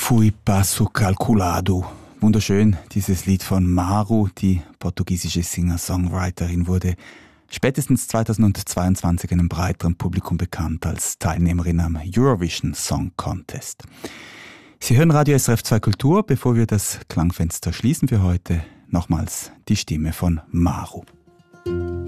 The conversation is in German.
Fui passo calculado. Wunderschön, dieses Lied von Maru, die portugiesische Singer-Songwriterin, wurde spätestens 2022 einem breiteren Publikum bekannt als Teilnehmerin am Eurovision Song Contest. Sie hören Radio SRF 2 Kultur. Bevor wir das Klangfenster schließen für heute, nochmals die Stimme von Maru.